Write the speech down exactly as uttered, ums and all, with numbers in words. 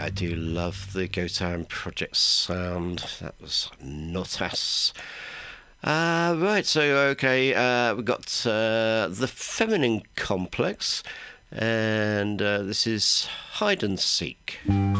I do love the Gotan Project sound. That was not us. Uh, right, so okay, uh, we've got uh, The Feminine Complex, and uh, this is Hide and Seek.